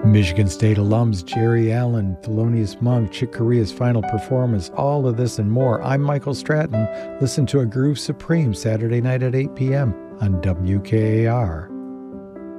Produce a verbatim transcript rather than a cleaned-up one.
Michigan State alums Jerry Allen, Thelonious Monk, Chick Corea's final performance, all of this and more. I'm Michael Stratton. Listen to A Groove Supreme Saturday night at eight p.m. on W K A R.